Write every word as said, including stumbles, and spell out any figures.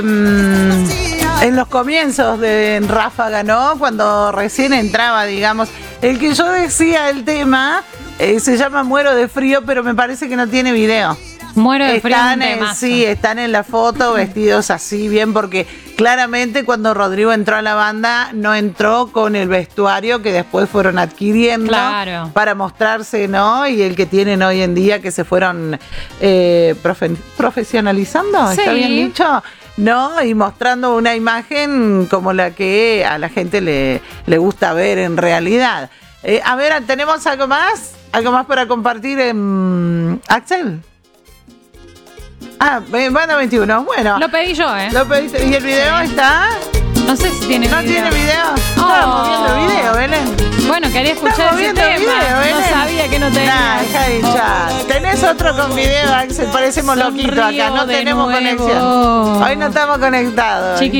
Mm, en los comienzos de Ráfaga, ¿no? Cuando recién entraba, digamos. El que yo decía el tema eh, se llama Muero de Frío, pero me parece que no tiene video. Muero de frío. Están en, sí, están en la foto vestidos así bien, porque claramente cuando Rodrigo entró a la banda no entró con el vestuario que después fueron adquiriendo, claro, para mostrarse, ¿no? Y el que tienen hoy en día, que se fueron eh, profe- profesionalizando, sí. ¿Está bien dicho? ¿No? Y mostrando una imagen como la que a la gente le, le gusta ver en realidad. Eh, a ver, ¿tenemos algo más? ¿Algo más para compartir, en Axel? Ah, banda veintiuno, bueno. Lo pedí yo, ¿eh? Lo pediste. ¿Y el video sí. está? No sé si tiene ¿No video. tiene video? Oh. Estábamos viendo el video, Belén. Bueno, quería escuchar ese tema. Video, Belén. No sabía que no tenía. Nah, deja de hinchar. Oh. ¿Tenés otro con video, Axel? Parecemos loquitos acá. No tenemos nuevo. conexión. Hoy no estamos conectados. Chiqui.